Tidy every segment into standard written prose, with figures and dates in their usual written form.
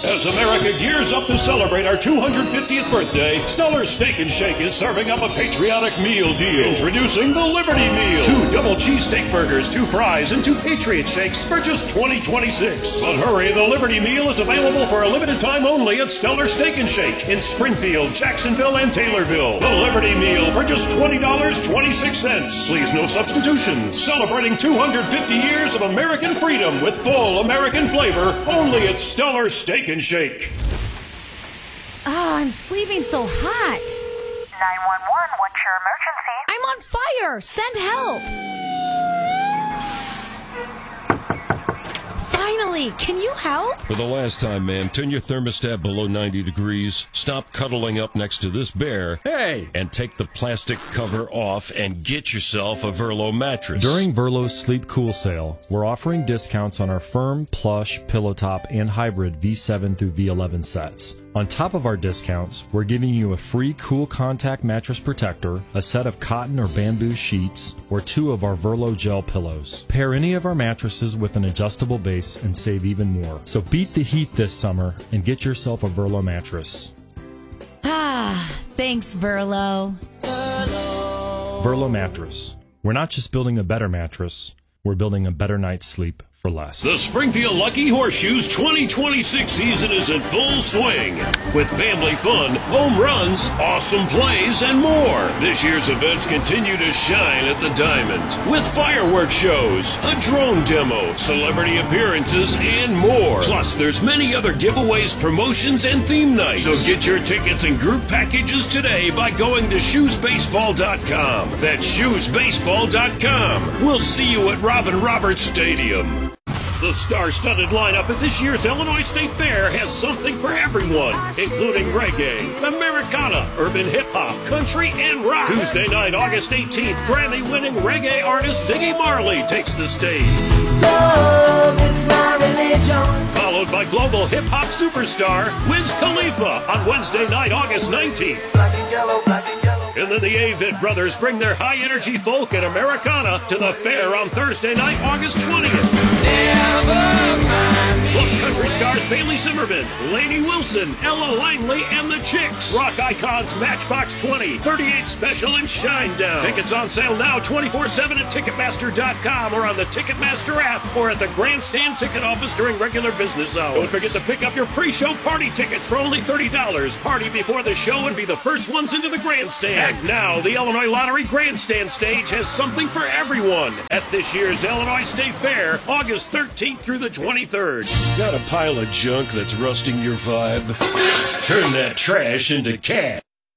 As America gears up to celebrate our 250th birthday, Stellar Steak and Shake is serving up a patriotic meal deal. Introducing the Liberty Meal. 2 double cheesesteak burgers, 2 fries, and 2 Patriot Shakes for just $20.26. But hurry, the Liberty Meal is available for a limited time only at Stellar Steak and Shake in Springfield, Jacksonville, and Taylorville. The Liberty Meal for just $20.26. Please, no substitutions. Celebrating 250 years of American freedom with full American flavor, only at Stellar Steak and Shake. Oh, I'm sleeping so hot. 911, what's your emergency? I'm on fire. Send help. Finally, can you help? For the last time, ma'am, turn your thermostat below 90 degrees, stop cuddling up next to this bear, hey, and take the plastic cover off and get yourself a Verlo mattress. During Verlo's Sleep Cool sale, we're offering discounts on our firm, plush, pillow top, and hybrid V7 through V11 sets. On top of our discounts, we're giving you a free Cool Contact mattress protector, a set of cotton or bamboo sheets, or 2 of our Verlo gel pillows. Pair any of our mattresses with an adjustable base and save even more. So beat the heat this summer and get yourself a Verlo mattress. Ah, thanks, Verlo. Verlo mattress. We're not just building a better mattress, we're building a better night's sleep for less. The Springfield Lucky Horseshoes 2026 season is in full swing with family fun, home runs, awesome plays, and more. This year's events continue to shine at the Diamond with fireworks shows, a drone demo, celebrity appearances, and more. Plus, there's many other giveaways, promotions, and theme nights. So get your tickets and group packages today by going to shoesbaseball.com. That's shoesbaseball.com. We'll see you at Robin Roberts Stadium. The star-studded lineup at this year's Illinois State Fair has something for everyone, including reggae, Americana, urban hip-hop, country, and rock. Tuesday night, August 18th, Grammy-winning reggae artist Ziggy Marley takes the stage. Love is my religion. Followed by global hip-hop superstar Wiz Khalifa on Wednesday night, August 19th. Black and yellow, black and yellow. And then the Avett Brothers bring their high-energy folk and Americana to the fair on Thursday night, August 20th. Plus country stars Bailey Zimmerman, Lainey Wilson, Ella Langley, and the Chicks. Rock icons Matchbox 20, 38 Special, and Shinedown. Tickets on sale now 24/7 at Ticketmaster.com or on the Ticketmaster app or at the Grandstand ticket office during regular business hours. Don't forget to pick up your pre-show party tickets for only $30. Party before the show and be the first ones into the Grandstand. And now, the Illinois Lottery Grandstand stage has something for everyone at this year's Illinois State Fair, August 13th through the 23rd. Got a pile of junk that's rusting your vibe? Turn that trash into cash.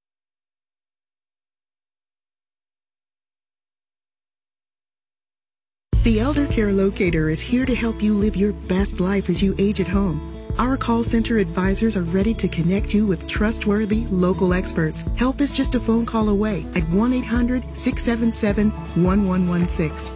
The Elder Care Locator is here to help you live your best life as you age at home. Our call center advisors are ready to connect you with trustworthy local experts. Help is just a phone call away at 1-800-677-1116.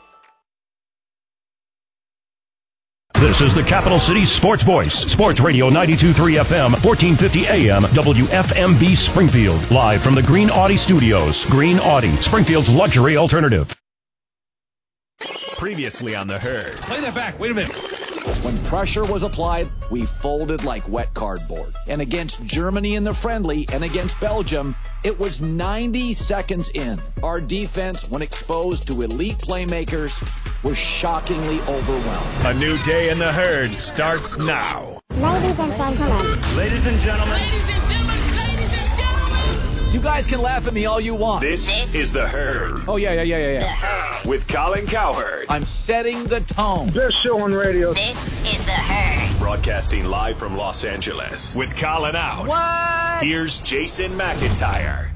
This is the Capital City Sports Voice, Sports Radio 92.3 FM, 1450 AM, WFMB Springfield. Live from the Green Audi Studios. Green Audi, Springfield's luxury alternative. Previously on The Herd. Play that back. Wait a minute. When pressure was applied, we folded like wet cardboard. And against Germany in the friendly and against Belgium, it was 90 seconds in. Our defense, when exposed to elite playmakers, was shockingly overwhelmed. A new day in The Herd starts now. Ladies and gentlemen. Ladies and gentlemen. Ladies and gentlemen. Ladies and gentlemen. You guys can laugh at me all you want. This is The Herd. Oh, yeah. The Herd. With Colin Cowherd. I'm setting the tone. Best show on radio. This is The Herd. Broadcasting live from Los Angeles. With Colin out. What? Here's Jason McIntyre.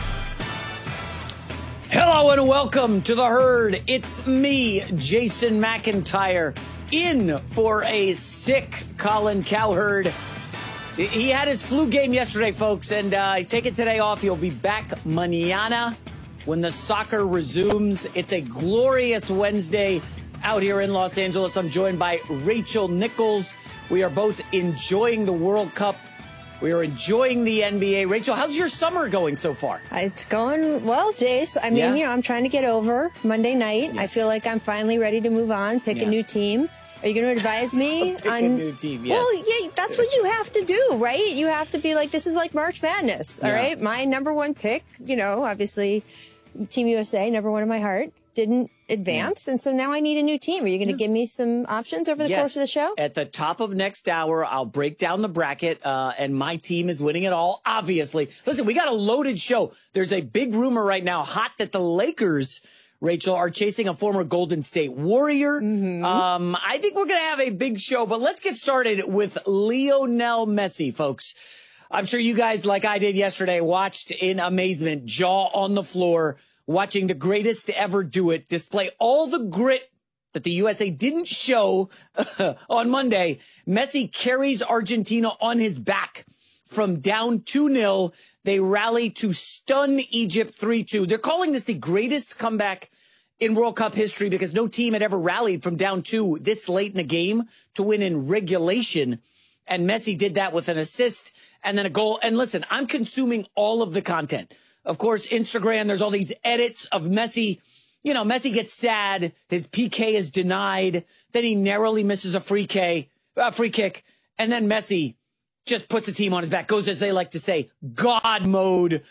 Hello and welcome to The Herd. It's me, Jason McIntyre, in for a sick Colin Cowherd. He had his flu game yesterday, folks, and he's taking today off. He'll be back mañana when the soccer resumes. It's a glorious Wednesday out here in Los Angeles. I'm joined by Rachel Nichols. We are both enjoying the World Cup. We are enjoying the NBA. Rachel, how's your summer going so far? It's going well, Jace. I mean, I'm trying to get over Monday night. Yes. I feel like I'm finally ready to move on, pick a new team. Are you going to advise me Pick on a new team? Yes. Well, yeah, that's what you have to do, right? You have to be like, this is like March Madness, all right? My number one pick, obviously, Team USA, number one in my heart, didn't advance, and so now I need a new team. Are you going to give me some options over the course of the show? At the top of next hour, I'll break down the bracket, and my team is winning it all, obviously. Listen, we got a loaded show. There's a big rumor right now, hot, that the Lakers, Rachel, are chasing a former Golden State Warrior. I think we're going to have a big show, but let's get started with Lionel Messi, folks. I'm sure you guys, like I did yesterday, watched in amazement, jaw on the floor, watching the greatest to ever do it, display all the grit that the USA didn't show on Monday. Messi carries Argentina on his back from down 2-0. They rally to stun Egypt 3-2. They're calling this the greatest comeback in World Cup history because no team had ever rallied from down 2 this late in a game to win in regulation. And Messi did that with an assist and then a goal. And listen, I'm consuming all of the content. Of course, Instagram, there's all these edits of Messi. Messi gets sad. His PK is denied. Then he narrowly misses a free kick. And then Messi just puts the team on his back, goes, as they like to say, God mode,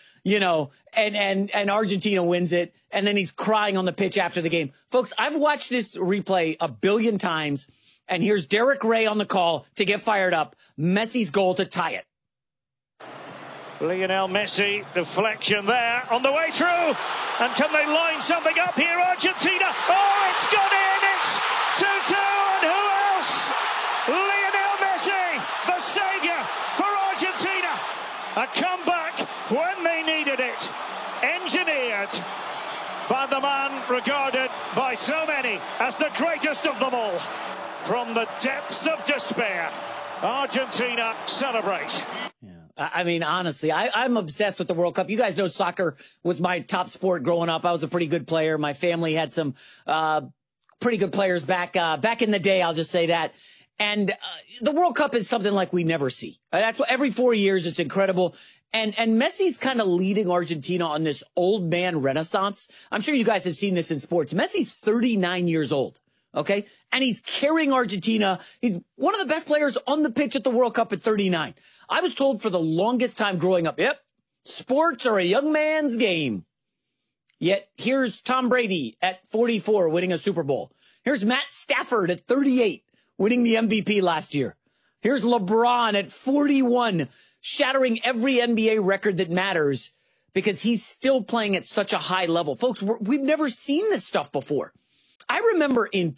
and Argentina wins it. And then he's crying on the pitch after the game. Folks, I've watched this replay 1 billion times. And here's Derek Ray on the call to get fired up. Messi's goal to tie it. Lionel Messi, deflection there on the way through. And can they line something up here, Argentina? Oh, it's gone in. It's 2-2. And who else? Lionel Messi, the saviour for Argentina. A comeback when they needed it. Engineered by the man regarded by so many as the greatest of them all. From the depths of despair, Argentina celebrate. I mean, honestly, I'm obsessed with the World Cup. You guys know soccer was my top sport growing up. I was a pretty good player. My family had some pretty good players back in the day. I'll just say that. And the World Cup is something like we never see. That's what every 4 years. It's incredible. And Messi's kind of leading Argentina on this old man renaissance. I'm sure you guys have seen this in sports. Messi's 39 years old. Okay. And he's carrying Argentina. He's one of the best players on the pitch at the World Cup at 39. I was told for the longest time growing up, sports are a young man's game. Yet here's Tom Brady at 44 winning a Super Bowl. Here's Matt Stafford at 38 winning the MVP last year. Here's LeBron at 41 shattering every NBA record that matters because he's still playing at such a high level. Folks, we've never seen this stuff before. I remember in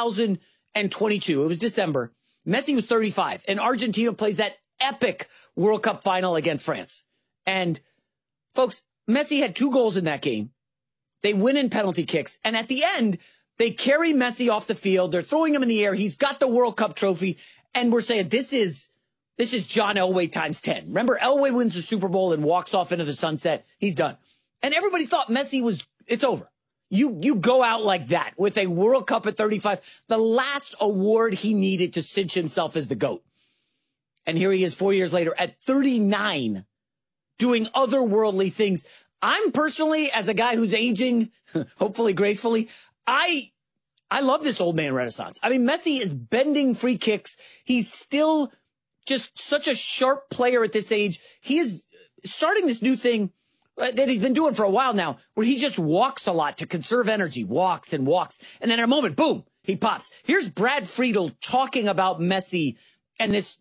2022, it was December, Messi was 35, and Argentina plays that epic World Cup final against France. And, folks, Messi had 2 goals in that game. They win in penalty kicks. And at the end, they carry Messi off the field. They're throwing him in the air. He's got the World Cup trophy. And we're saying, this is John Elway times 10. Remember, Elway wins the Super Bowl and walks off into the sunset. He's done. And everybody thought Messi it's over. You go out like that with a World Cup at 35, the last award he needed to cinch himself as the GOAT. And here he is 4 years later at 39 doing otherworldly things. I'm personally, as a guy who's aging, hopefully gracefully, I love this old man renaissance. I mean, Messi is bending free kicks. He's still just such a sharp player at this age. He is starting this new thing that he's been doing for a while now, where he just walks a lot to conserve energy, walks. And then in a moment, boom, he pops. Here's Brad Friedel talking about Messi and this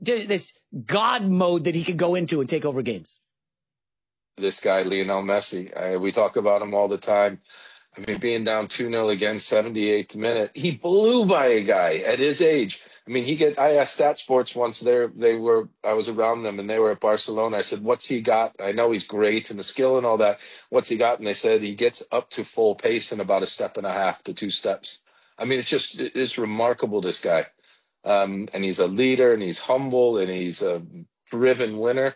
God mode that he could go into and take over games. This guy, Lionel Messi, we talk about him all the time. I mean, being down 2-0 again, 78th minute, he blew by a guy at his age. I mean, I asked Stat Sports once, I was around them and they were at Barcelona. I said, what's he got? I know he's great and the skill and all that. What's he got? And they said he gets up to full pace in about 1.5 to 2 steps. I mean, it's remarkable, this guy. And he's a leader and he's humble and he's a driven winner.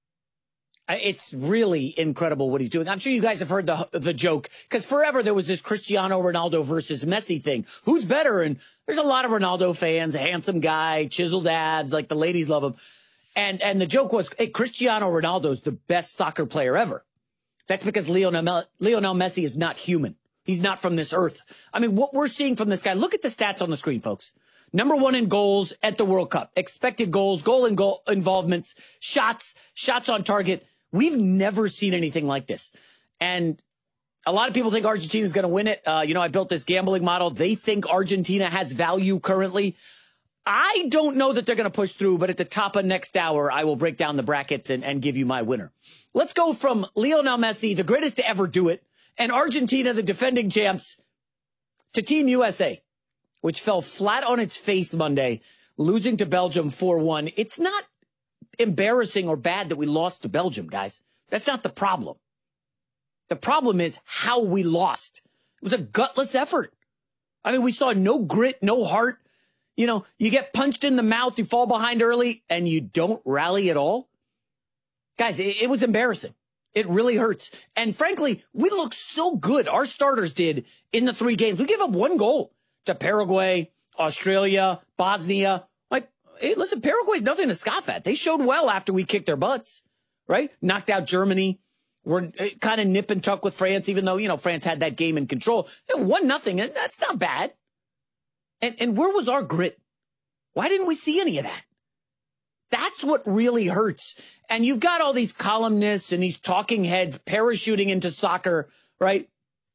It's really incredible what he's doing. I'm sure you guys have heard the joke, because forever there was this Cristiano Ronaldo versus Messi thing. Who's better? And there's a lot of Ronaldo fans, a handsome guy, chiseled abs, like the ladies love him. And the joke was, hey, Cristiano Ronaldo's the best soccer player ever. That's because Lionel Messi is not human. He's not from this earth. I mean, what we're seeing from this guy, look at the stats on the screen, folks. Number 1 in goals at the World Cup. Expected goals, goal involvements, shots on target. We've never seen anything like this. And a lot of people think Argentina's going to win it. I built this gambling model. They think Argentina has value currently. I don't know that they're going to push through, but at the top of next hour, I will break down the brackets and give you my winner. Let's go from Lionel Messi, the greatest to ever do it, and Argentina, the defending champs, to Team USA, which fell flat on its face Monday, losing to Belgium 4-1. It's not embarrassing or bad that we lost to Belgium, guys. That's not the problem. The problem is how we lost. It was a gutless effort. I mean, we saw no grit, no heart. You get punched in the mouth, you fall behind early, and you don't rally at all. Guys, it was embarrassing. It really hurts. And frankly, we looked so good. Our starters did in the 3 games. We gave up 1 goal to Paraguay, Australia, Bosnia. Like, hey, listen, Paraguay's nothing to scoff at. They showed well after we kicked their butts, right? Knocked out Germany. We're kind of nip and tuck with France, even though, France had that game in control. 1-0, and that's not bad. And where was our grit? Why didn't we see any of that? That's what really hurts. And you've got all these columnists and these talking heads parachuting into soccer, right?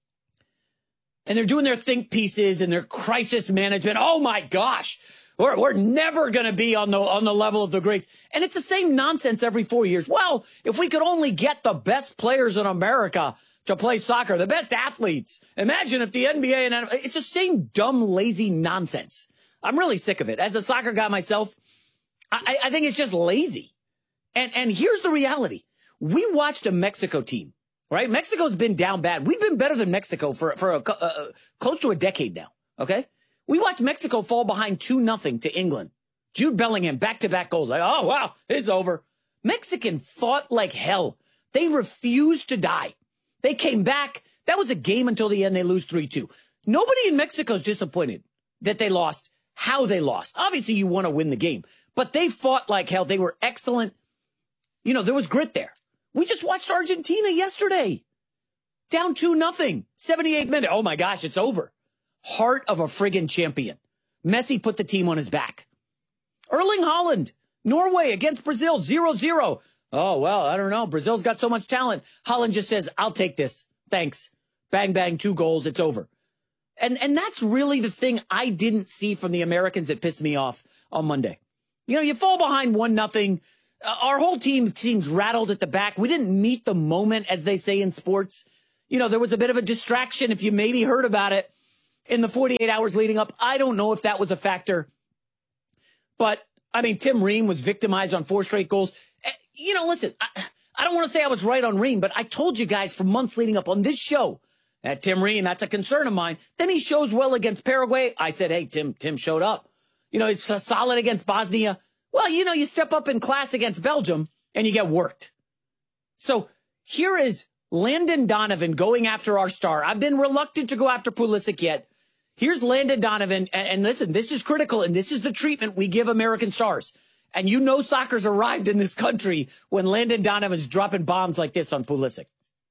And they're doing their think pieces and their crisis management. Oh my gosh, we're never going to be on the level of the greats. And it's the same nonsense every 4 years. Well, if we could only get the best players in America to play soccer, the best athletes. Imagine if the NBA and NFL, it's the same dumb, lazy nonsense. I'm really sick of it. As a soccer guy myself, I think it's just lazy. And here's the reality. We watched a Mexico team, right? Mexico's been down bad. We've been better than Mexico for close to a decade now, okay? We watched Mexico fall behind 2-0 to England. Jude Bellingham, back-to-back goals. Like, oh, wow, it's over. Mexican fought like hell. They refused to die. They came back. That was a game until the end. They lose 3-2. Nobody in Mexico's disappointed that they lost, how they lost. Obviously, you want to win the game. But they fought like hell. They were excellent. There was grit there. We just watched Argentina yesterday. Down 2-0. 78th minute. Oh, my gosh, it's over. Heart of a friggin' champion. Messi put the team on his back. Erling Haaland, Norway against Brazil, 0-0. Oh, well, I don't know. Brazil's got so much talent. Haaland just says, I'll take this. Thanks. Bang, bang, 2 goals. It's over. And that's really the thing I didn't see from the Americans that pissed me off on Monday. You fall behind 1-0. Our whole team seems rattled at the back. We didn't meet the moment, as they say in sports. There was a bit of a distraction, if you maybe heard about it, in the 48 hours leading up. I don't know if that was a factor. But, Tim Ream was victimized on 4 straight goals. Listen, I don't want to say I was right on Ream, but I told you guys for months leading up on this show that Tim Ream, that's a concern of mine. Then he shows well against Paraguay. I said, hey, Tim showed up. He's solid against Bosnia. Well, you step up in class against Belgium and you get worked. So here is Landon Donovan going after our star. I've been reluctant to go after Pulisic yet. Here's Landon Donovan. And listen, this is critical, and this is the treatment we give American stars. And soccer's arrived in this country when Landon Donovan's dropping bombs like this on Pulisic.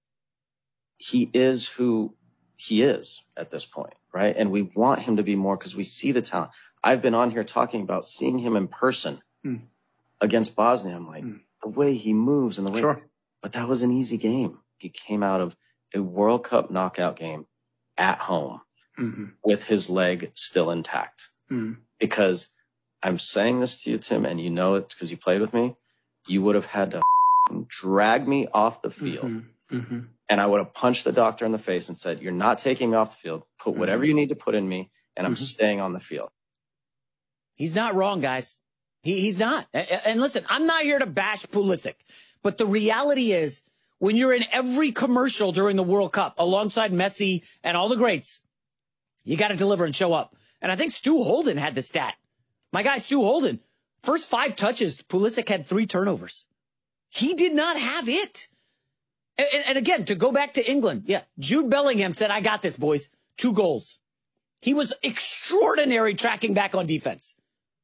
He is who he is at this point, right? And we want him to be more because we see the talent. I've been on here talking about seeing him in person against Bosnia. I'm like, the way he moves and the way. Sure. But that was an easy game. He came out of a World Cup knockout game at home with his leg still intact. Because I'm saying this to you, Tim, and you know it because you played with me. You would have had to drag me off the field. And I would have punched the doctor in the face and said, you're not taking me off the field. Put whatever you need to put in me, and I'm staying on the field. He's not wrong, guys. He's not. And listen, I'm not here to bash Pulisic. But the reality is, when you're in every commercial during the World Cup, alongside Messi and all the greats, you got to deliver and show up. And I think Stu Holden had the stat. My guy, Stu Holden, first 5 touches, Pulisic had 3 turnovers. He did not have it. And again, to go back to England, Jude Bellingham said, I got this, boys. 2 goals. He was extraordinary tracking back on defense.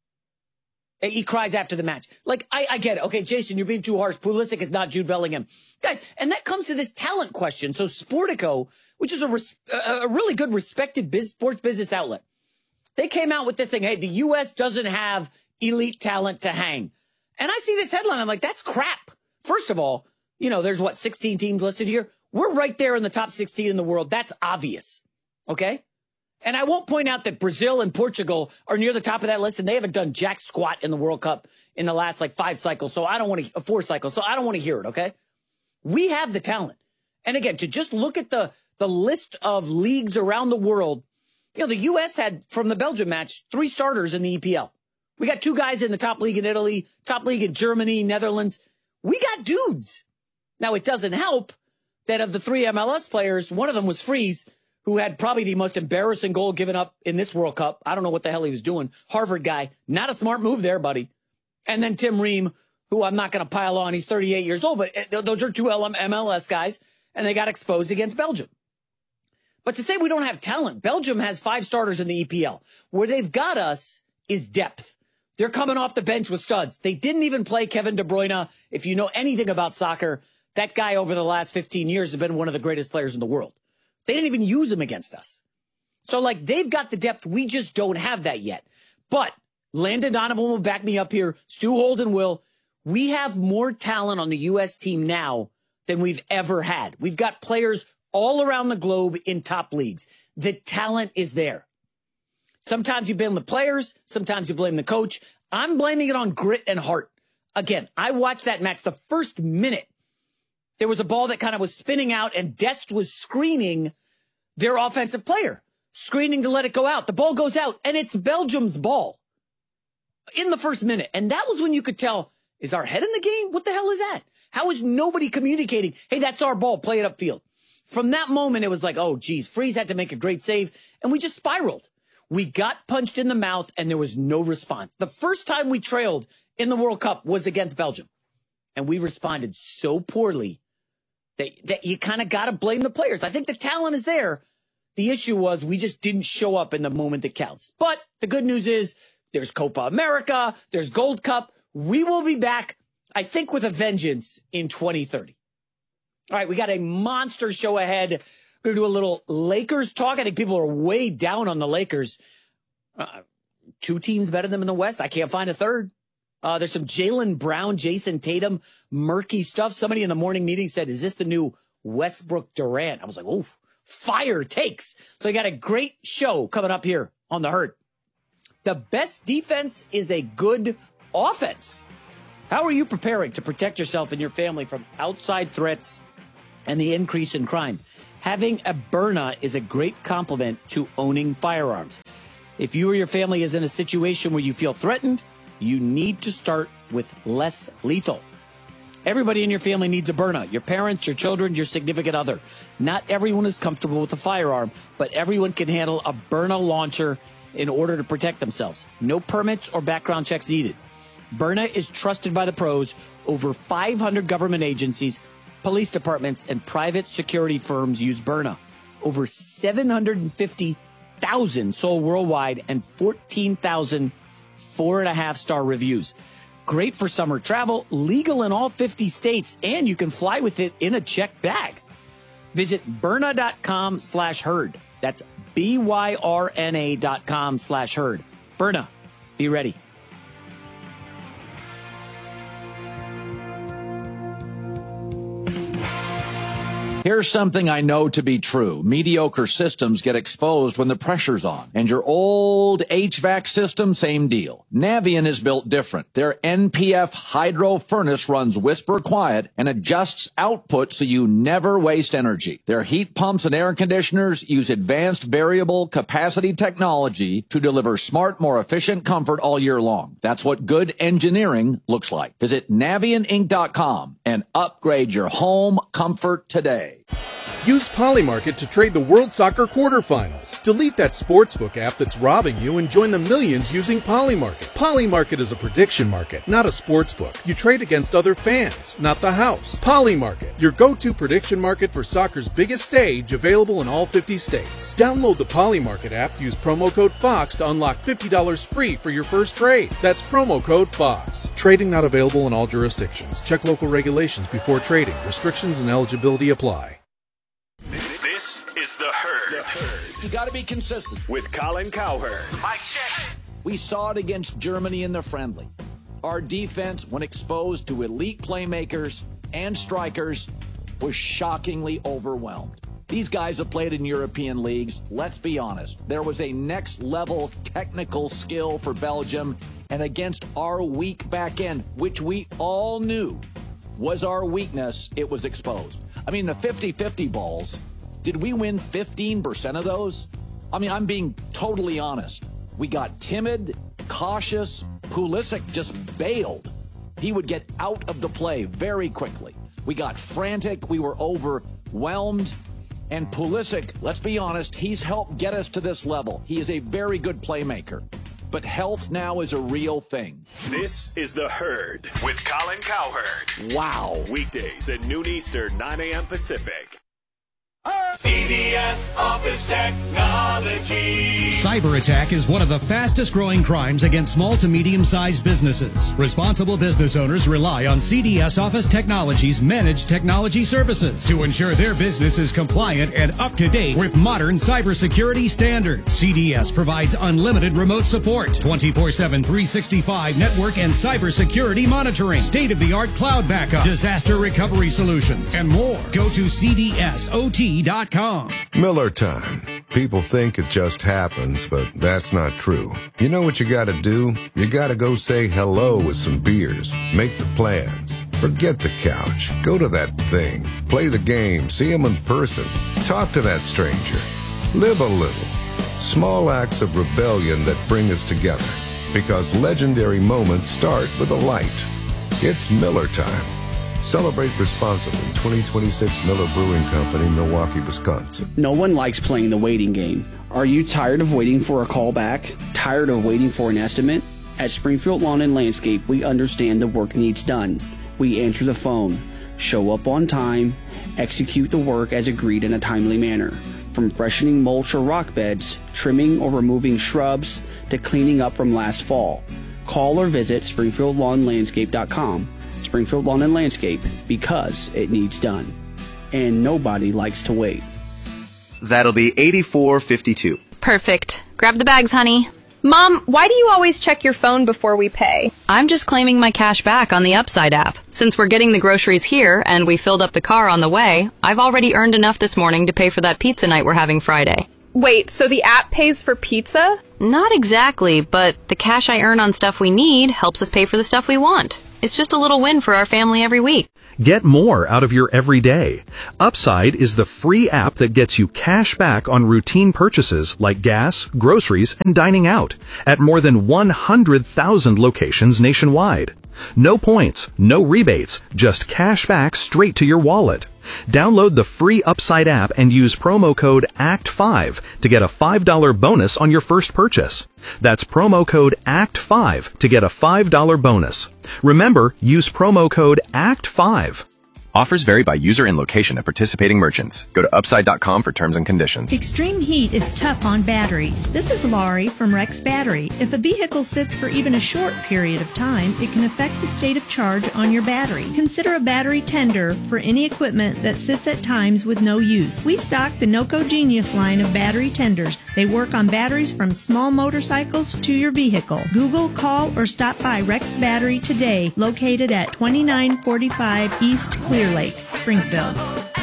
He cries after the match. Like, I get it. Okay, Jason, you're being too harsh. Pulisic is not Jude Bellingham. Guys, and that comes to this talent question. So Sportico, which is a really good, respected sports business outlet, They came out with this thing, hey, the U.S. doesn't have elite talent to hang. And I see this headline, I'm like, that's crap. First of all, there's 16 teams listed here. We're right there in the top 16 in the world. That's obvious. Okay? And I won't point out that Brazil and Portugal are near the top of that list, and they haven't done jack squat in the World Cup in the last 5 cycles. So I don't want to, 4 cycles. So I don't want to hear it. Okay? We have the talent. And again, to just look at the list of leagues around the world, the U.S. had, from the Belgium match, 3 starters in the EPL. We got 2 guys in the top league in Italy, top league in Germany, Netherlands. We got dudes. Now, it doesn't help that of the 3 MLS players, one of them was Freeze, who had probably the most embarrassing goal given up in this World Cup. I don't know what the hell he was doing. Harvard guy. Not a smart move there, buddy. And then Tim Ream, who I'm not going to pile on. He's 38 years old, but those are 2 MLS guys, and they got exposed against Belgium. But to say we don't have talent, Belgium has 5 starters in the EPL. Where they've got us is depth. They're coming off the bench with studs. They didn't even play Kevin De Bruyne. If you know anything about soccer, that guy over the last 15 years has been one of the greatest players in the world. They didn't even use him against us. So, they've got the depth. We just don't have that yet. But Landon Donovan will back me up here. Stu Holden will. We have more talent on the U.S. team now than we've ever had. We've got players all around the globe in top leagues. The talent is there. Sometimes you blame the players. Sometimes you blame the coach. I'm blaming it on grit and heart. Again, I watched that match. The first minute, there was a ball that kind of was spinning out, and Dest was screening their offensive player, screening to let it go out. The ball goes out, and it's Belgium's ball in the first minute. And that was when you could tell, is our head in the game? What the hell is that? How is nobody communicating? Hey, that's our ball. Play it upfield. From that moment, it was like, oh, geez, Freeze had to make a great save, and we just spiraled. We got punched in the mouth, and there was no response. The first time we trailed in the World Cup was against Belgium, and we responded so poorly that you kind of got to blame the players. I think the talent is there. The issue was we just didn't show up in the moment that counts. But the good news is there's Copa America, there's Gold Cup. We will be back, I think, with a vengeance in 2030. All right, we got a monster show ahead. We're going to do a little Lakers talk. I think people are way down on the Lakers. 2 teams better than them in the West. I can't find a third. There's some Jaylen Brown, Jason Tatum, murky stuff. Somebody in the morning meeting said, is this the new Westbrook Durant? I was like, oof, fire takes. So we got a great show coming up here on The Herd. The best defense is a good offense. How are you preparing to protect yourself and your family from outside threats and the increase in crime? Having a Byrna is a great complement to owning firearms. If you or your family is in a situation where you feel threatened, you need to start with less lethal. Everybody in your family needs a Byrna. Your parents, your children, your significant other. Not everyone is comfortable with a firearm, but everyone can handle a Byrna launcher in order to protect themselves. No permits or background checks needed. Byrna is trusted by the pros. Over 500 government agencies, police departments, and private security firms use Byrna. Over 750,000 sold worldwide and 14,000 4.5-star reviews. Great for summer travel, legal in all 50 states, and you can fly with it in a checked bag. Visit Byrna.com/herd. That's BYRNA.com/herd. Byrna, be ready. Here's something I know to be true. Mediocre systems get exposed when the pressure's on. And your old HVAC system, same deal. Navien is built different. Their NPF hydro furnace runs whisper quiet and adjusts output so you never waste energy. Their heat pumps and air conditioners use advanced variable capacity technology to deliver smart, more efficient comfort all year long. That's what good engineering looks like. Visit NavienInc.com and upgrade your home comfort today. Use Polymarket to trade the World Soccer quarterfinals. Delete that sportsbook app that's robbing you and join the millions using Polymarket. Polymarket is a prediction market, not a sportsbook. You trade against other fans, not the house. Polymarket, your go-to prediction market for soccer's biggest stage, available in all 50 states. Download the Polymarket app, use promo code FOX to unlock $50 free for your first trade. That's promo code FOX. Trading not available in all jurisdictions. Check local regulations before trading. Restrictions and eligibility apply. This is The Herd. You got to be consistent. With Colin Cowherd. Mike check. We saw it against Germany in the friendly. Our defense, when exposed to elite playmakers and strikers, was shockingly overwhelmed. These guys have played in European leagues. Let's be honest. There was a next-level technical skill for Belgium, and against our weak back end, which we all knew was our weakness, it was exposed. I mean, the 50-50 balls, did we win 15% of those? I mean, I'm being totally honest. We got timid, cautious. Pulisic just bailed. He would get out of the play very quickly. We got frantic. We were overwhelmed. And Pulisic, let's be honest, he's helped get us to this level. He is a very good playmaker. But health now is a real thing. This is The Herd with Colin Cowherd. Wow. Weekdays at noon Eastern, 9 a.m. Pacific. CDS Office Technology. Cyber attack is one of the fastest growing crimes against small to medium-sized businesses. Responsible business owners rely on CDS Office Technology's managed technology services to ensure their business is compliant and up to date with modern cybersecurity standards. CDS provides unlimited remote support, 24/7, 365 network and cybersecurity monitoring, state-of-the-art cloud backup, disaster recovery solutions, and more. Go to CDSOT.com. Miller Time. People think it just happens, but that's not true. You know what you gotta do? You gotta go say hello with some beers. Make the plans. Forget the couch. Go to that thing. Play the game. See them in person. Talk to that stranger. Live a little. Small acts of rebellion that bring us together. Because legendary moments start with a light. It's Miller Time. Celebrate responsibly. 2026 Miller Brewing Company, Milwaukee, Wisconsin. No one likes playing the waiting game. Are you tired of waiting for a call back? Tired of waiting for an estimate? At Springfield Lawn and Landscape, we understand the work needs done. We answer the phone, show up on time, execute the work as agreed in a timely manner. From freshening mulch or rock beds, trimming or removing shrubs, to cleaning up from last fall. Call or visit SpringfieldLawnLandscape.com. Springfield Lawn and Landscape, because it needs done. And nobody likes to wait. That'll be $84.52. Perfect. Grab the bags, honey. Mom, why do you always check your phone before we pay? I'm just claiming my cash back on the Upside app. Since we're getting the groceries here and we filled up the car on the way, I've already earned enough this morning to pay for that pizza night we're having Friday. Wait, so the app pays for pizza? Not exactly, but the cash I earn on stuff we need helps us pay for the stuff we want. It's just a little win for our family every week. Get more out of your everyday. Upside is the free app that gets you cash back on routine purchases like gas, groceries, and dining out at more than 100,000 locations nationwide. No points, no rebates, just cash back straight to your wallet. Download the free Upside app and use promo code ACT5 to get a $5 bonus on your first purchase. That's promo code ACT5 to get a $5 bonus. Remember, use promo code ACT5. Offers vary by user and location at participating merchants. Go to upside.com for terms and conditions. Extreme heat is tough on batteries. This is Laurie from Rex Battery. If a vehicle sits for even a short period of time, it can affect the state of charge on your battery. Consider a battery tender for any equipment that sits at times with no use. We stock the NOCO Genius line of battery tenders. They work on batteries from small motorcycles to your vehicle. Google, call, or stop by Rex Battery today, located at 2945 East Clear Lake, Springfield.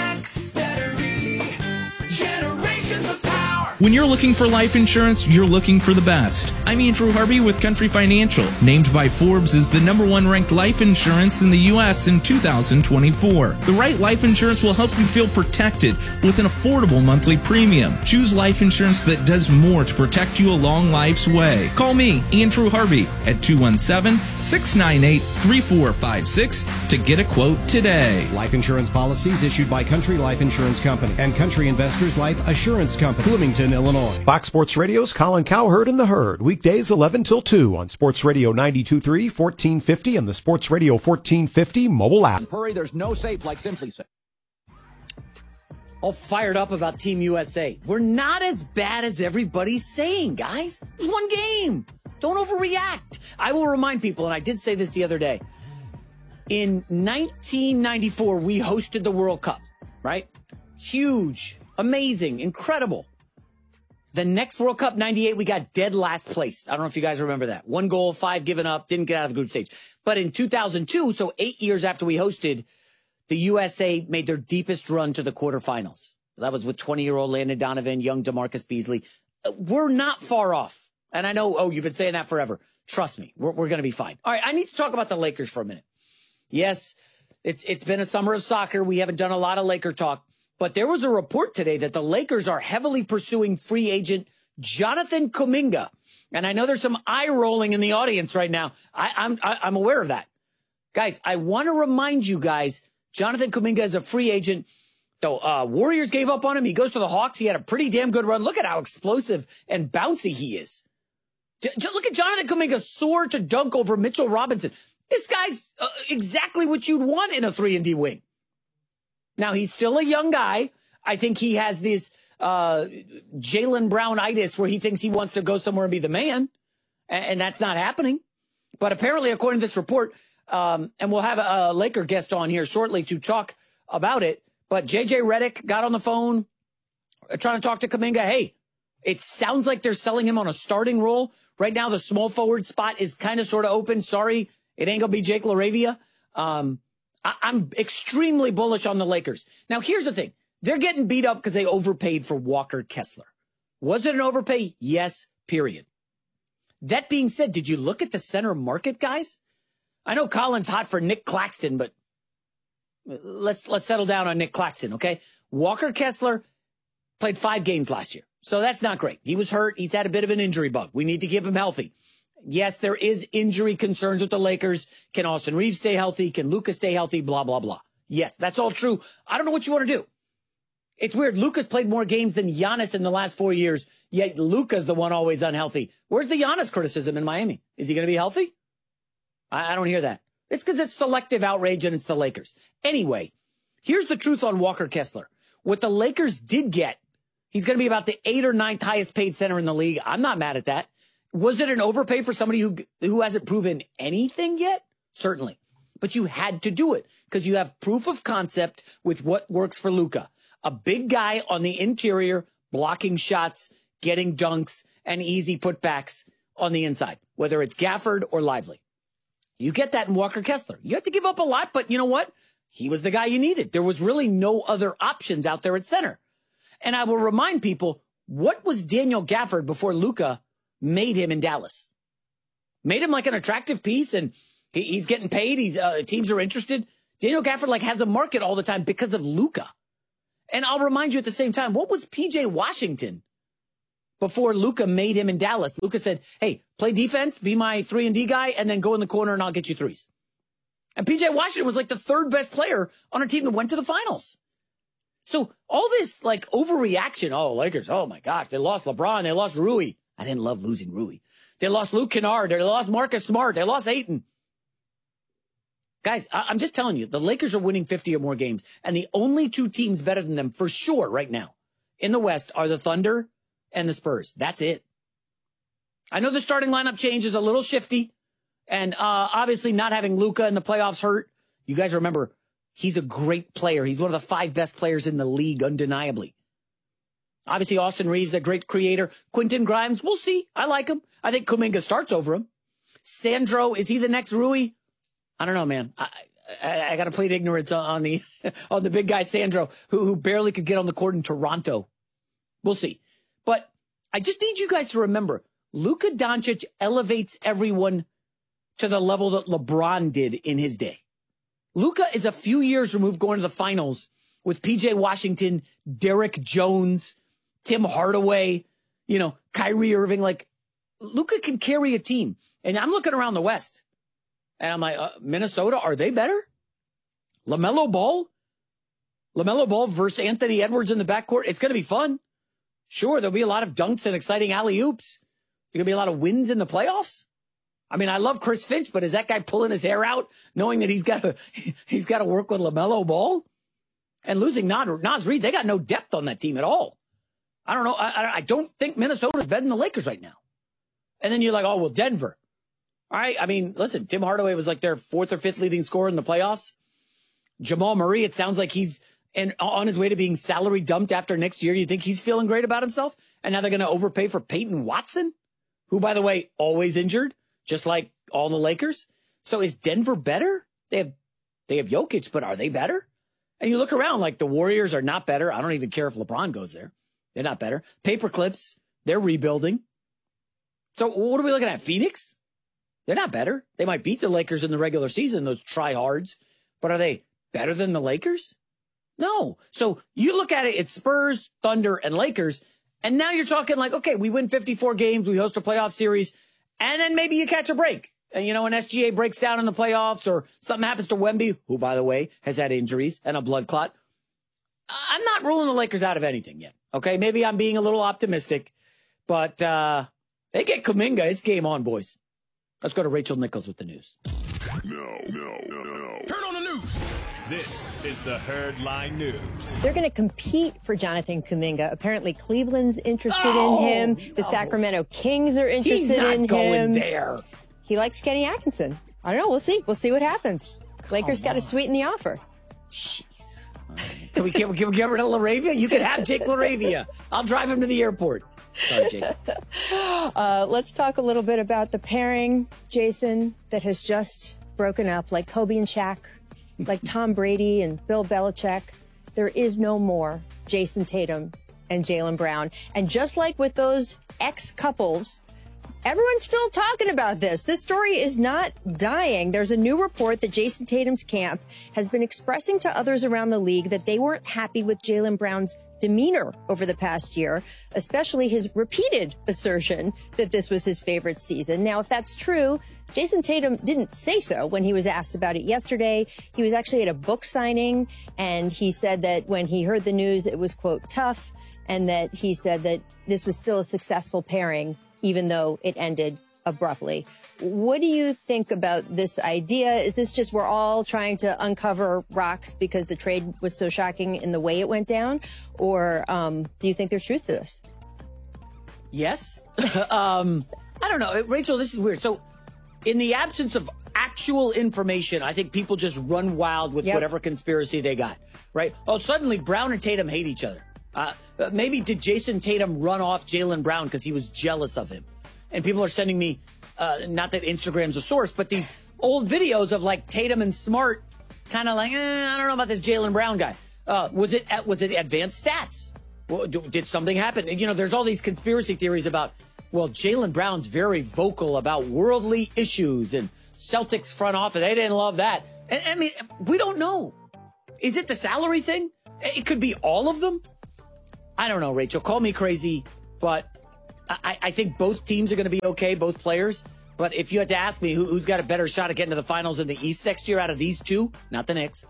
When you're looking for life insurance, you're looking for the best. I'm Andrew Harvey with Country Financial, named by Forbes as the #1 ranked life insurance in the U.S. in 2024. The right life insurance will help you feel protected with an affordable monthly premium. Choose life insurance that does more to protect you along life's way. Call me, Andrew Harvey, at 217-698-3456 to get a quote today. Life insurance policies issued by Country Life Insurance Company and Country Investors Life Assurance Company, Bloomington, Illinois. Fox Sports Radio's Colin Cowherd and the Herd, weekdays 11 till 2 on Sports Radio 92.3, 1450, and the Sports Radio 1450 mobile app. Hurry, there's no safe like Simply Safe. All fired up about Team USA. We're not as bad as everybody's saying, guys. It's one game. Don't overreact. I will remind people, and I did say this the other day. In 1994, we hosted the World Cup, right? Huge, amazing, incredible. The next World Cup, 98, we got dead last place. I don't know if you guys remember that. 1 goal, 5 given up, didn't get out of the group stage. But in 2002, so 8 years after we hosted, the USA made their deepest run to the quarterfinals. That was with 20-year-old Landon Donovan, young DeMarcus Beasley. We're not far off. And I know, you've been saying that forever. Trust me, we're going to be fine. All right, I need to talk about the Lakers for a minute. Yes, it's been a summer of soccer. We haven't done a lot of Laker talk. But there was a report today that the Lakers are heavily pursuing free agent Jonathan Kuminga. And I know there's some eye rolling in the audience right now. I'm aware of that. Guys, I want to remind you guys, Jonathan Kuminga is a free agent. Though Warriors gave up on him. He goes to the Hawks. He had a pretty damn good run. Look at how explosive and bouncy he is. Just look at Jonathan Kuminga soar to dunk over Mitchell Robinson. This guy's exactly what you'd want in a 3-and-D wing. Now, he's still a young guy. I think he has this Jaylen Brown-itis where he thinks he wants to go somewhere and be the man. And that's not happening. But apparently, according to this report, and we'll have a Laker guest on here shortly to talk about it. But JJ Redick got on the phone trying to talk to Kuminga. Hey, it sounds like they're selling him on a starting role. Right now, the small forward spot is kind of sort of open. Sorry, it ain't going to be Jake LaRavia. I'm extremely bullish on the Lakers. Now, here's the thing. They're getting beat up because they overpaid for Walker Kessler. Was it an overpay? Yes, period. That being said, did you look at the center market, guys? I know Colin's hot for Nick Claxton, but let's settle down on Nick Claxton, okay? Walker Kessler played 5 games last year, so that's not great. He was hurt. He's had a bit of an injury bug. We need to keep him healthy. Yes, there is injury concerns with the Lakers. Can Austin Reeves stay healthy? Can Luka stay healthy? Blah, blah, blah. Yes, that's all true. I don't know what you want to do. It's weird. Luka's played more games than Giannis in the last 4 years, yet Luka's the one always unhealthy. Where's the Giannis criticism in Miami? Is he going to be healthy? I don't hear that. It's because it's selective outrage and it's the Lakers. Anyway, here's the truth on Walker Kessler. What the Lakers did get, he's going to be about the 8th or 9th highest paid center in the league. I'm not mad at that. Was it an overpay for somebody who hasn't proven anything yet? Certainly. But you had to do it because you have proof of concept with what works for Luka. A big guy on the interior, blocking shots, getting dunks, and easy putbacks on the inside, whether it's Gafford or Lively. You get that in Walker Kessler. You have to give up a lot, but you know what? He was the guy you needed. There was really no other options out there at center. And I will remind people, what was Daniel Gafford before Luka made him in Dallas? Made him like an attractive piece, and he's getting paid. Teams are interested. Daniel Gafford has a market all the time because of Luka. And I'll remind you at the same time, what was PJ Washington before Luka made him in Dallas? Luka said, hey, play defense, be my 3-and-D guy, and then go in the corner and I'll get you threes. And PJ Washington was like the 3rd best player on a team that went to the finals. So all this overreaction, Lakers, oh my gosh, they lost LeBron, they lost Rui. I didn't love losing Rui. They lost Luke Kennard, they lost Marcus Smart, they lost Ayton. Guys, I'm just telling you, the Lakers are winning 50 or more games, and the only 2 teams better than them for sure right now in the West are the Thunder and the Spurs. That's it. I know the starting lineup change is a little shifty, and obviously not having Luka in the playoffs hurt. You guys remember, he's a great player. He's one of the 5 best players in the league, undeniably. Obviously, Austin Reeves is a great creator. Quentin Grimes, we'll see. I like him. I think Kuminga starts over him. Sandro, is he the next Rui? I don't know, man. I got to plead ignorance on the big guy Sandro, who barely could get on the court in Toronto. We'll see. But I just need you guys to remember, Luka Doncic elevates everyone to the level that LeBron did in his day. Luka is a few years removed going to the finals with PJ Washington, Derek Jones, Tim Hardaway, Kyrie Irving. Luka can carry a team. And I'm looking around the West. And I'm like, Minnesota, are they better? LaMelo Ball versus Anthony Edwards in the backcourt. It's going to be fun. Sure, there'll be a lot of dunks and exciting alley-oops. There's going to be a lot of wins in the playoffs. I mean, I love Chris Finch, but is that guy pulling his hair out knowing that he's got to work with LaMelo Ball? And losing Naz Reid, they got no depth on that team at all. I don't know. I don't think Minnesota's better than the Lakers right now. And then you're like, oh, well, Denver. All right. I mean, listen, Tim Hardaway was their 4th or 5th leading scorer in the playoffs. Jamal Murray, it sounds like he's on his way to being salary dumped after next year. You think he's feeling great about himself? And now they're going to overpay for Peyton Watson, who, by the way, always injured, just like all the Lakers. So is Denver better? They have Jokic, but are they better? And you look around, like the Warriors are not better. I don't even care if LeBron goes there. They're not better. Paperclips, they're rebuilding. So what are we looking at? Phoenix? They're not better. They might beat the Lakers in the regular season, those tryhards, but are they better than the Lakers? No. So you look at it, it's Spurs, Thunder, and Lakers, and now you're talking like, okay, we win 54 games, we host a playoff series, and then maybe you catch a break. And, when SGA breaks down in the playoffs or something happens to Wemby, who, by the way, has had injuries and a blood clot, I'm not ruling the Lakers out of anything yet. Okay, maybe I'm being a little optimistic, but they get Kuminga. It's game on, boys. Let's go to Rachel Nichols with the news. No. Turn on the news. This is the Herd Line News. They're going to compete for Jonathan Kuminga. Apparently, Cleveland's interested in him. The Sacramento Kings are interested in him. He's not going there. He likes Kenny Atkinson. I don't know. We'll see. We'll see what happens. Lakers got to sweeten the offer. Jeez. Can we get rid of LaRavia? You can have Jake LaRavia. I'll drive him to the airport. Sorry, Jake. Let's talk a little bit about the pairing, Jason, that has just broken up, like Kobe and Shaq, like Tom Brady and Bill Belichick. There is no more Jason Tatum and Jaylen Brown. And just like with those ex-couples, everyone's still talking about this. This story is not dying. There's a new report that Jason Tatum's camp has been expressing to others around the league that they weren't happy with Jaylen Brown's demeanor over the past year, especially his repeated assertion that this was his favorite season. Now, if that's true, Jason Tatum didn't say so when he was asked about it yesterday. He was actually at a book signing, and he said that when he heard the news, it was, quote, tough, and that he said that this was still a successful pairing, even though it ended abruptly. What do you think about this idea? Is this just we're all trying to uncover rocks because the trade was so shocking in the way it went down? Or do you think there's truth to this? Yes. I don't know. Rachel, this is weird. So in the absence of actual information, I think people just run wild with whatever conspiracy they got, right? Oh, suddenly Brown and Tatum hate each other. Maybe did Jason Tatum run off Jaylen Brown because he was jealous of him? And people are sending me, not that Instagram's a source, but these old videos of like Tatum and Smart kind of like, I don't know about this Jaylen Brown guy. Was it advanced stats? Well, did something happen? And, there's all these conspiracy theories about, well, Jaylen Brown's very vocal about worldly issues and Celtics front office. They didn't love that. And I mean, we don't know. Is it the salary thing? It could be all of them. I don't know, Rachel. Call me crazy, but I think both teams are going to be okay, both players. But if you had to ask me who's got a better shot at getting to the finals in the East next year out of these two, not the Knicks,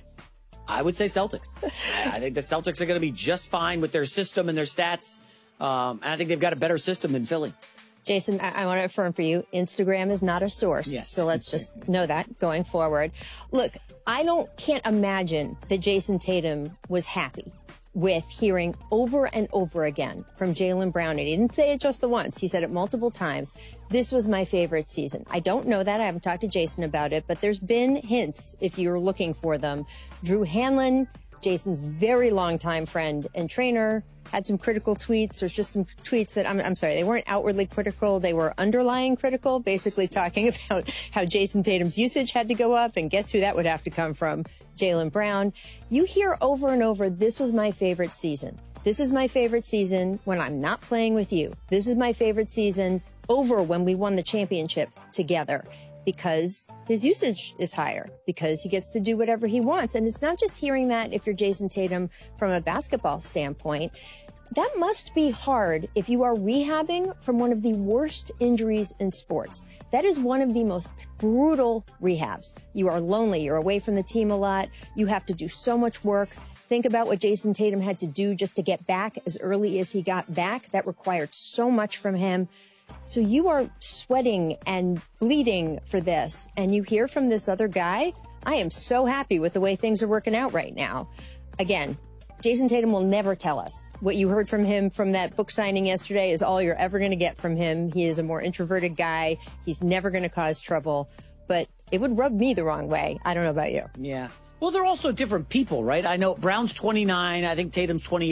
I would say Celtics. I think the Celtics are going to be just fine with their system and their stats. And I think they've got a better system than Philly. Jason, I want to affirm for you, Instagram is not a source. Yes. So let's just know that going forward. Look, I can't imagine that Jason Tatum was happy with hearing over and over again from Jaylen Brown. And he didn't say it just the once. He said it multiple times. This was my favorite season. I don't know that. I haven't talked to Jason about it, but there's been hints if you're looking for them. Drew Hanlon, Jason's very longtime friend and trainer, had some critical tweets, or just some tweets that, I'm sorry, they weren't outwardly critical. They were underlying critical, basically talking about how Jason Tatum's usage had to go up. And guess who that would have to come from? Jaylen Brown. You hear over and over, this was my favorite season. This is my favorite season when I'm not playing with you. This is my favorite season over when we won the championship together. Because his usage is higher, because he gets to do whatever he wants. And it's not just hearing that if you're Jason Tatum from a basketball standpoint. That must be hard if you are rehabbing from one of the worst injuries in sports. That is one of the most brutal rehabs. You are lonely. You're away from the team a lot. You have to do so much work. Think about what Jason Tatum had to do just to get back as early as he got back. That required so much from him. So you are sweating and bleeding for this, and you hear from this other guy, I am so happy with the way things are working out right now. Again, Jason Tatum will never tell us. What you heard from him from that book signing yesterday is all you're ever going to get from him. He is a more introverted guy. He's never going to cause trouble, but it would rub me the wrong way. I don't know about you. Yeah. Well, they're also different people, right? I know Brown's 29. I think Tatum's 28.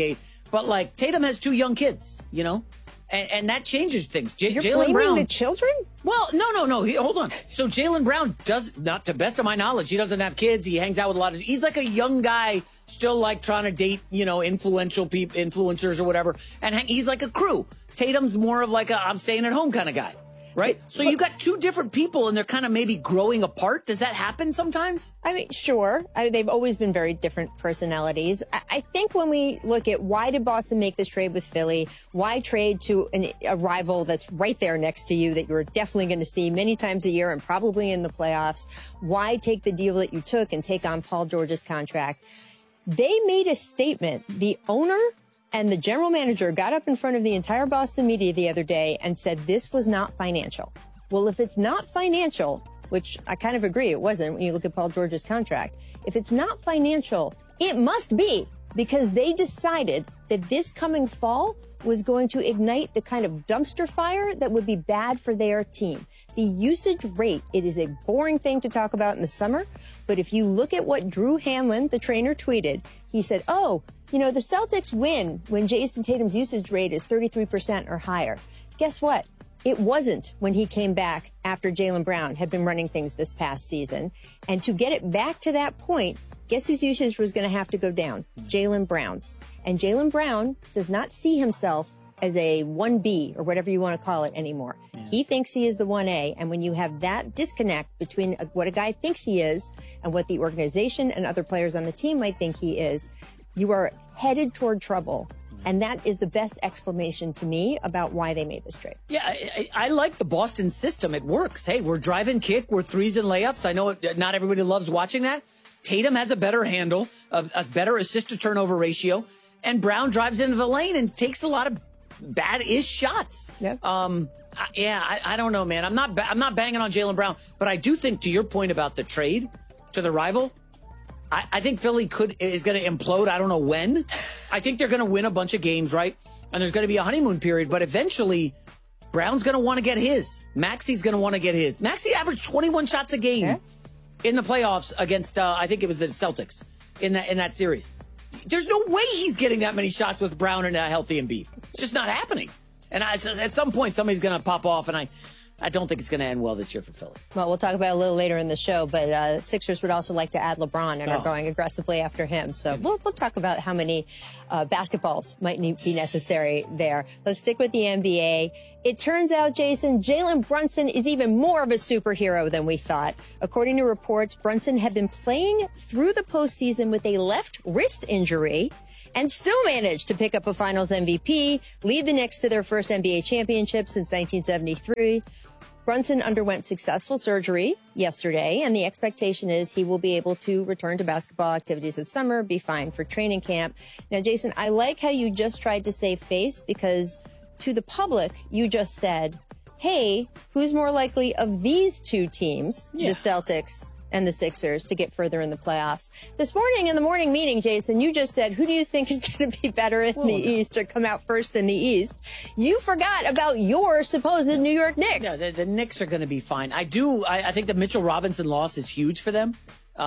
But, like, Tatum has 2 young kids, you know? And that changes things. You're Jaylen blaming Brown. the children? Well, no. Hold on. So Jaylen Brown does, not to best of my knowledge, he doesn't have kids. He hangs out with a lot of, he's like a young guy still like trying to date, you know, influential people, influencers or whatever. And he's like a crew. Tatum's more of like a I'm staying at home kind of guy. Right? So you got 2 different people and they're kind of maybe growing apart. Does that happen sometimes? I mean, sure. They've always been very different personalities. I think when we look at why did Boston make this trade with Philly, why trade to a rival that's right there next to you that you're definitely going to see many times a year and probably in the playoffs, why take the deal that you took and take on Paul George's contract? They made a statement. The owner and the general manager got up in front of the entire Boston media the other day and said this was not financial. Well, if it's not financial, which I kind of agree it wasn't when you look at Paul George's contract, if it's not financial, it must be because they decided that this coming fall was going to ignite the kind of dumpster fire that would be bad for their team. The usage rate, it is a boring thing to talk about in the summer, but if you look at what Drew Hanlon, the trainer, tweeted, he said, you know, the Celtics win when Jason Tatum's usage rate is 33% or higher. Guess what? It wasn't when he came back after Jaylen Brown had been running things this past season. And to get it back to that point, guess whose usage was going to have to go down? Jaylen Brown's. And Jaylen Brown does not see himself as a 1B or whatever you want to call it anymore. Yeah. He thinks he is the 1A. And when you have that disconnect between what a guy thinks he is and what the organization and other players on the team might think he is, you are headed toward trouble. And that is the best explanation to me about why they made this trade. Yeah, I like the Boston system. It works. Hey, we're driving kick. We're threes and layups. I know not everybody loves watching that. Tatum has a better handle, a better assist to turnover ratio. And Brown drives into the lane and takes a lot of bad-ish shots. Yep. I don't know, man. I'm not banging on Jaylen Brown. But I do think, to your point about the trade to the rival, I think Philly is going to implode. I don't know when. I think they're going to win a bunch of games, right? And there's going to be a honeymoon period. But eventually, Brown's going to want to get his. Maxi's going to want to get his. Maxi averaged 21 shots a game in the playoffs against, I think it was the Celtics in that series. There's no way he's getting that many shots with Brown and a healthy Embiid. It's just not happening. And at some point, somebody's going to pop off, and I don't think it's going to end well this year for Philly. Well, we'll talk about it a little later in the show, but Sixers would also like to add LeBron and are going aggressively after him. So we'll talk about how many basketballs might be necessary there. Let's stick with the NBA. It turns out, Jason, Jalen Brunson is even more of a superhero than we thought. According to reports, Brunson had been playing through the postseason with a left wrist injury and still managed to pick up a Finals MVP, lead the Knicks to their first NBA championship since 1973. Brunson underwent successful surgery yesterday, and the expectation is he will be able to return to basketball activities this summer, be fine for training camp. Now, Jason, I like how you just tried to save face, because to the public, you just said, hey, who's more likely of these 2 teams, the Celtics and the Sixers, to get further in the playoffs? This morning in the morning meeting, Jason, you just said, who do you think is going to be better in the East or come out first in the East? You forgot about your supposed New York Knicks. No, the Knicks are going to be fine. I think the Mitchell Robinson loss is huge for them.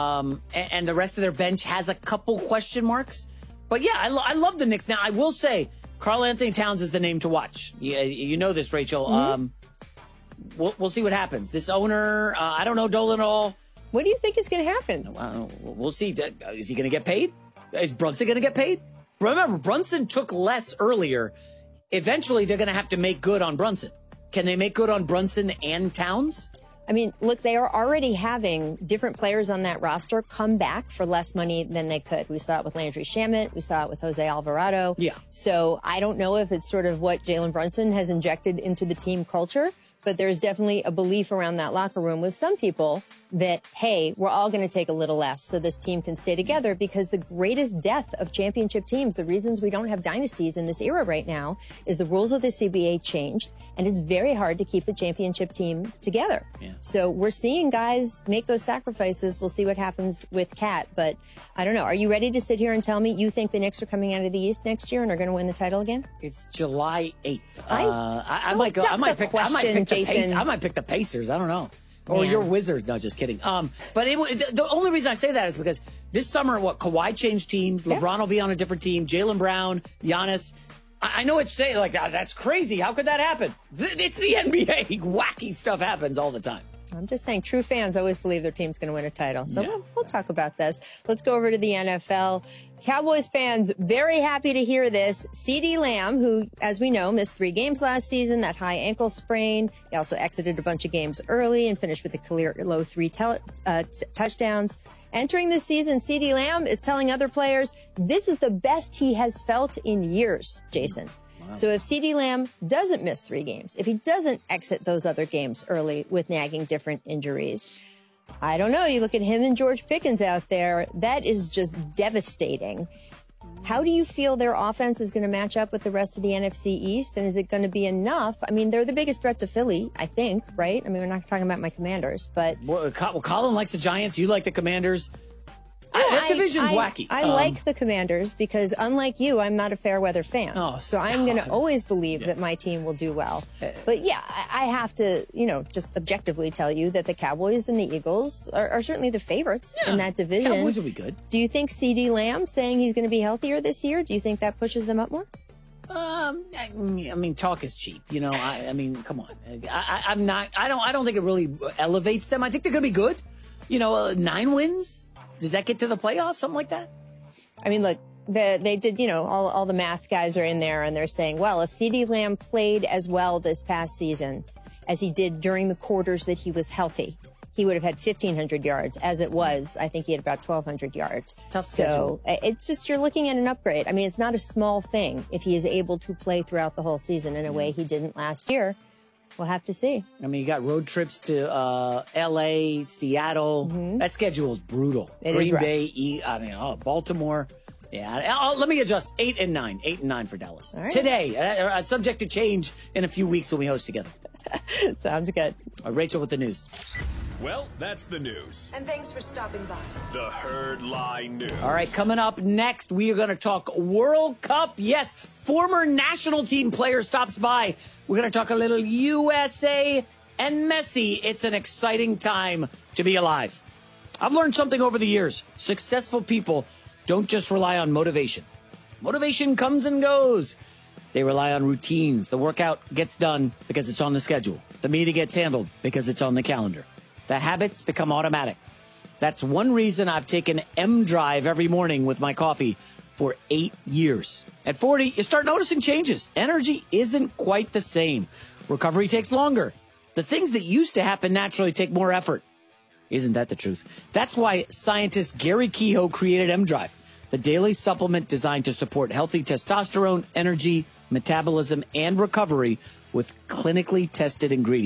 And the rest of their bench has a couple question marks. But yeah, I love the Knicks. Now, I will say, Karl Anthony Towns is the name to watch. You know this, Rachel. Mm-hmm. We'll see what happens. This owner, I don't know Dolan at all. What do you think is going to happen? We'll see. Is he going to get paid? Is Brunson going to get paid? Remember, Brunson took less earlier. Eventually, they're going to have to make good on Brunson. Can they make good on Brunson and Towns? I mean, look, they are already having different players on that roster come back for less money than they could. We saw it with Landry Shamet. We saw it with Jose Alvarado. Yeah. So I don't know if it's sort of what Jalen Brunson has injected into the team culture, but there's definitely a belief around that locker room with some people that, hey, we're all going to take a little less so this team can stay together, because the greatest death of championship teams, the reasons we don't have dynasties in this era right now, is the rules of the CBA changed, and it's very hard to keep a championship team together. Yeah. So we're seeing guys make those sacrifices. We'll see what happens with Cat, but I don't know. Are you ready to sit here and tell me you think the Knicks are coming out of the East next year and are going to win the title again? It's July 8th. I might pick the Pacers. I don't know. Or Man. your Wizards. No, just kidding. But the only reason I say that is because this summer, Kawhi changed teams. LeBron will be on a different team. Jaylen Brown, Giannis. I know it's saying like that's crazy. How could that happen? It's the NBA. Wacky stuff happens all the time. I'm just saying, true fans always believe their team's going to win a title. So we'll talk about this. Let's go over to the NFL. Cowboys fans very happy to hear this. CeeDee Lamb, who, as we know, missed 3 games last season, that high ankle sprain. He also exited a bunch of games early and finished with a career low 3 touchdowns. Entering this season, CeeDee Lamb is telling other players this is the best he has felt in years, Jason. Wow. So if CeeDee Lamb doesn't miss 3 games, if he doesn't exit those other games early with nagging different injuries, I don't know. You look at him and George Pickens out there, that is just devastating. How do you feel their offense is going to match up with the rest of the NFC East? And is it going to be enough? I mean, they're the biggest threat to Philly, I think, right? I mean, we're not talking about my Commanders, but... Well, Colin likes the Giants. You like the Commanders. That division's wacky. I like the Commanders because, unlike you, I'm not a fair weather fan. Oh, so I'm going to always believe that my team will do well. But yeah, I have to, just objectively tell you that the Cowboys and the Eagles are certainly the favorites in that division. Cowboys will be good. Do you think CeeDee Lamb saying he's going to be healthier this year, do you think that pushes them up more? I mean, talk is cheap. I mean, come on. I don't think it really elevates them. I think they're going to be good. 9 wins. Does that get to the playoffs? Something like that? I mean, look, they did, all the math guys are in there and they're saying, well, if CeeDee Lamb played as well this past season as he did during the quarters that he was healthy, he would have had 1,500 yards. As it was, I think he had about 1,200 yards. It's a tough schedule. So it's just, you're looking at an upgrade. I mean, it's not a small thing if he is able to play throughout the whole season in a way he didn't last year. We'll have to see. I mean, you got road trips to L.A., Seattle. That schedule is brutal. Green Bay, Baltimore. Yeah, let me adjust. 8 and 9. 8 and 9 for Dallas. All right. Today, subject to change in a few weeks when we host together. Sounds good. Rachel with the news. Well, that's the news. And thanks for stopping by. The Herd Line News. All right, coming up next, we are going to talk World Cup. Yes, former national team player stops by. We're going to talk a little USA and Messi. It's an exciting time to be alive. I've learned something over the years. Successful people don't just rely on motivation. Motivation comes and goes. They rely on routines. The workout gets done because it's on the schedule. The meeting gets handled because it's on the calendar. The habits become automatic. That's one reason I've taken M-Drive every morning with my coffee for 8 years. At 40, you start noticing changes. Energy isn't quite the same. Recovery takes longer. The things that used to happen naturally take more effort. Isn't that the truth? That's why scientist Gary Kehoe created M-Drive, the daily supplement designed to support healthy testosterone, energy, metabolism, and recovery with clinically tested ingredients.